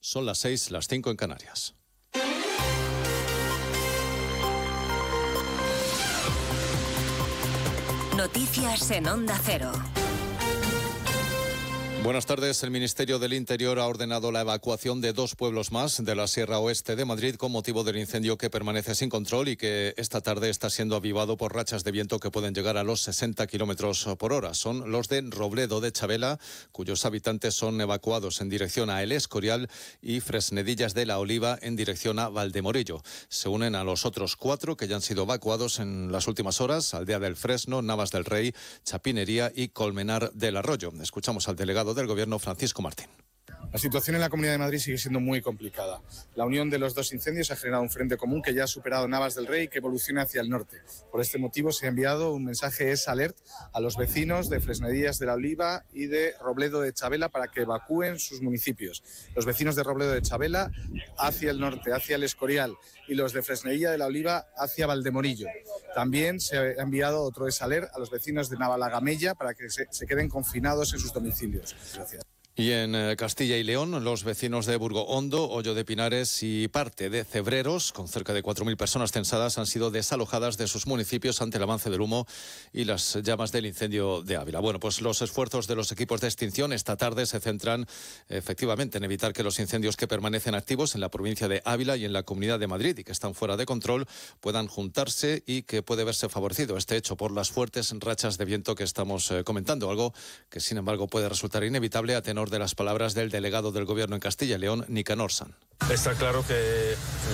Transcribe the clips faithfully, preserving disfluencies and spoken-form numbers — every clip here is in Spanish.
Son las seis, las cinco en Canarias. Noticias en Onda Cero. Buenas tardes. El Ministerio del Interior ha ordenado la evacuación de dos pueblos más de la Sierra Oeste de Madrid con motivo del incendio que permanece sin control y que esta tarde está siendo avivado por rachas de viento que pueden llegar a los sesenta kilómetros por hora. Son los de Robledo de Chabela, cuyos habitantes son evacuados en dirección a El Escorial, y Fresnedillas de la Oliva en dirección a Valdemorillo. Se unen a los otros cuatro que ya han sido evacuados en las últimas horas: Aldea del Fresno, Navas del Rey, Chapinería y Colmenar del Arroyo. Escuchamos al delegado del Gobierno, Francisco Martín. La situación en la Comunidad de Madrid sigue siendo muy complicada. La unión de los dos incendios ha generado un frente común que ya ha superado Navas del Rey y que evoluciona hacia el norte. Por este motivo se ha enviado un mensaje S Alert a los vecinos de Fresnedillas de la Oliva y de Robledo de Chabela para que evacúen sus municipios. Los vecinos de Robledo de Chabela hacia el norte, hacia el Escorial, y los de Fresnedilla de la Oliva hacia Valdemorillo. También se ha enviado otro S Alert a los vecinos de Navalagamella para que se, se queden confinados en sus domicilios. Gracias. Y en Castilla y León, los vecinos de Burgo Hondo, Hoyo de Pinares y parte de Cebreros, con cerca de cuatro mil personas censadas, han sido desalojadas de sus municipios ante el avance del humo y las llamas del incendio de Ávila. Bueno, pues los esfuerzos de los equipos de extinción esta tarde se centran efectivamente en evitar que los incendios que permanecen activos en la provincia de Ávila y en la Comunidad de Madrid y que están fuera de control puedan juntarse, y que puede verse favorecido este hecho por las fuertes rachas de viento que estamos eh, comentando, algo que sin embargo puede resultar inevitable a tenor de las palabras del delegado del Gobierno en Castilla y León, Nicanor San. Está claro que, eh,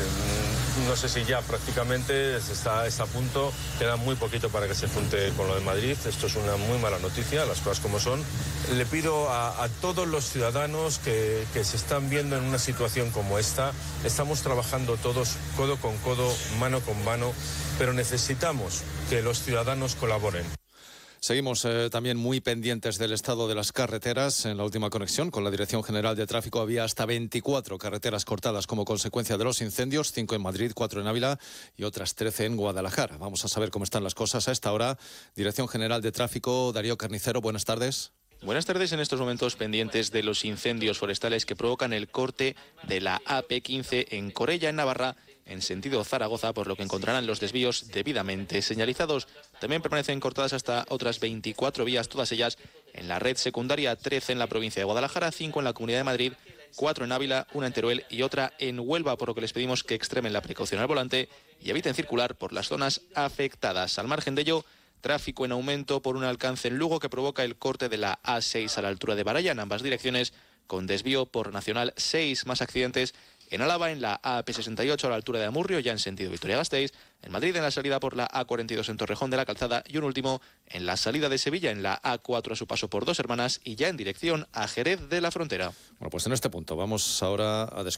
no sé si ya prácticamente está, está a punto, queda muy poquito para que se junte con lo de Madrid. Esto es una muy mala noticia, las cosas como son. Le pido a, a todos los ciudadanos que, que se están viendo en una situación como esta, estamos trabajando todos codo con codo, mano con mano, pero necesitamos que los ciudadanos colaboren. Seguimos eh, también muy pendientes del estado de las carreteras. En la última conexión con la Dirección General de Tráfico había hasta veinticuatro carreteras cortadas como consecuencia de los incendios, cinco en Madrid, cuatro en Ávila y otras trece en Guadalajara. Vamos a saber cómo están las cosas a esta hora. Dirección General de Tráfico, Darío Carnicero, buenas tardes. Buenas tardes. En estos momentos pendientes de los incendios forestales que provocan el corte de la A P quince en Corella, en Navarra, en sentido Zaragoza, por lo que encontrarán los desvíos debidamente señalizados. También permanecen cortadas hasta otras veinticuatro vías, todas ellas en la red secundaria, trece en la provincia de Guadalajara, cinco en la Comunidad de Madrid, cuatro en Ávila, una en Teruel y otra en Huelva, por lo que les pedimos que extremen la precaución al volante y eviten circular por las zonas afectadas. Al margen de ello, tráfico en aumento por un alcance en Lugo que provoca el corte de la A seis a la altura de Baralla en ambas direcciones, con desvío por Nacional seis. Más accidentes en Álava, en la A P sesenta y ocho a la altura de Amurrio, ya en sentido Vitoria-Gasteiz, en Madrid en la salida por la A cuarenta y dos en Torrejón de la Calzada, y un último en la salida de Sevilla en la A cuatro a su paso por Dos Hermanas y ya en dirección a Jerez de la Frontera. Bueno, pues en este punto vamos ahora a descubrir